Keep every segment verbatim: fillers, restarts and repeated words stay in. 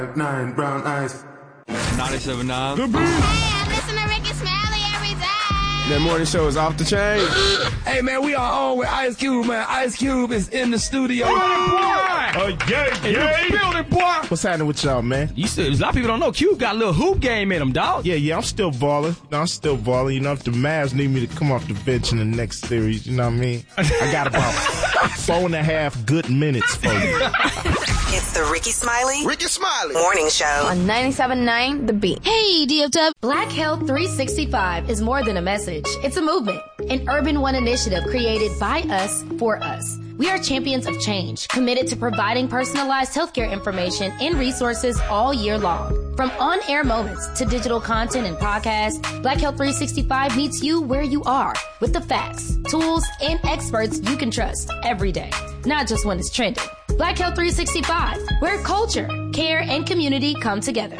Nine brown eyes. ninety-seven point nine. The Beat. Hey, I listen to Ricky Smiley every day. That morning show is off the chain. Hey, man, we are on with Ice Cube, man. Ice Cube is in the studio. Building, boy. Uh, yeah, Yeah, building, boy. What's happening with y'all, man? You said, a lot of people don't know Cube got a little hoop game in him, dog. Yeah, yeah, I'm still balling. No, I'm still balling. You know, if the Mavs need me to come off the bench in the next series, you know what I mean? I got about four and a half good minutes for you. It's the Ricky Smiley Ricky Smiley Morning Show On ninety-seven point nine The Beat. Hey, D F W. Black Health three sixty-five is more than a message. It's a movement. An Urban One initiative created by us for us. We are champions of change, committed to providing personalized healthcare information and resources all year long. From on-air moments to digital content and podcasts, Black Health three sixty-five meets you where you are with the facts, tools, and experts you can trust every day, not just when it's trending. Black Health three sixty-five, where culture, care, and community come together.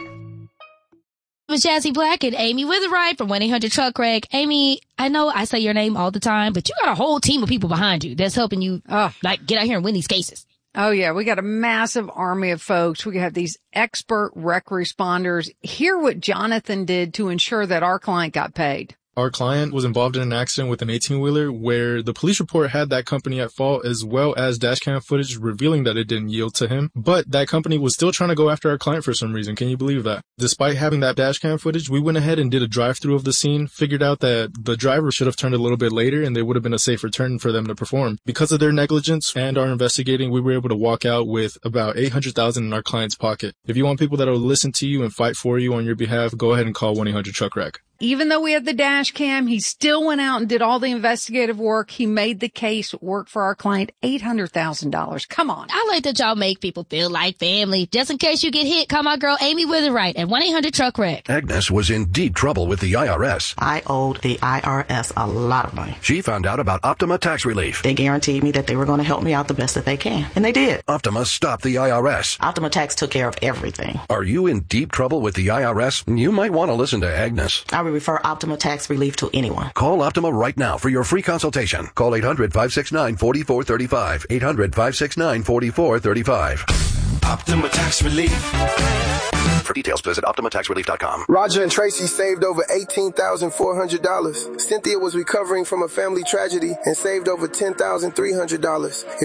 With Jazzy Black and Amy Witherite from one eight hundred truck wreck. Amy, I know I say your name all the time, but you got a whole team of people behind you that's helping you, uh, like, get out here and win these cases. Oh, yeah. We got a massive army of folks. We have these expert wreck responders. Hear what Jonathan did to ensure that our client got paid. Our client was involved in an accident with an eighteen-wheeler where the police report had that company at fault, as well as dash cam footage revealing that it didn't yield to him. But that company was still trying to go after our client for some reason. Can you believe that? Despite having that dash cam footage, we went ahead and did a drive-through of the scene, figured out that the driver should have turned a little bit later and there would have been a safer turn for them to perform. Because of their negligence and our investigating, we were able to walk out with about eight hundred thousand dollars in our client's pocket. If you want people that will listen to you and fight for you on your behalf, go ahead and call one eight hundred truck wreck. Even though we had the dash cam, he still went out and did all the investigative work. He made the case work for our client, eight hundred thousand dollars. Come on. I like that y'all make people feel like family. Just in case you get hit, call my girl Amy Witherite at one eight hundred truck wreck. Agnes was in deep trouble with the I R S. I owed the I R S a lot of money. She found out about Optima Tax Relief. They guaranteed me that they were going to help me out the best that they can. And they did. Optima stopped the I R S. Optima Tax took care of everything. Are you in deep trouble with the I R S? You might want to listen to Agnes. I would refer Optima Tax Relief to anyone. Call Optima right now for your free consultation. Call eight hundred, five six nine, four four three five. eight hundred, five six nine, four four three five. Optima Tax Relief. For details, visit Optima Tax Relief dot com. Roger and Tracy saved over eighteen thousand four hundred dollars. Cynthia was recovering from a family tragedy and saved over ten thousand three hundred dollars.